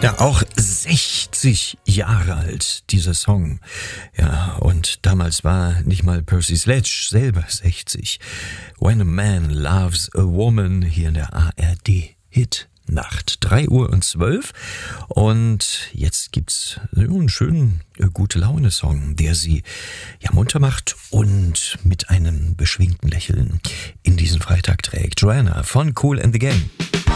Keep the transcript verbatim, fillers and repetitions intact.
Ja, auch sechzig Jahre alt, dieser Song. Ja, und damals war nicht mal Percy Sledge selber sechzig. When a Man Loves a Woman, hier in der A R D-Hit-Nacht. drei Uhr und zwölf. Und jetzt gibt's einen schönen äh, Gute-Laune-Song, der sie ja munter macht und mit einem beschwingten Lächeln in diesen Freitag trägt. Joanna von Kool and the Gang.